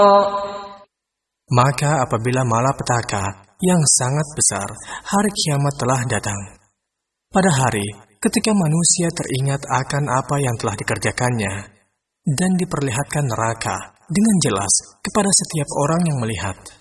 Maka apabila malapetaka yang sangat besar, hari kiamat telah datang. Pada hari ketika manusia teringat akan apa yang telah dikerjakannya, dan diperlihatkan neraka dengan jelas kepada setiap orang yang melihat.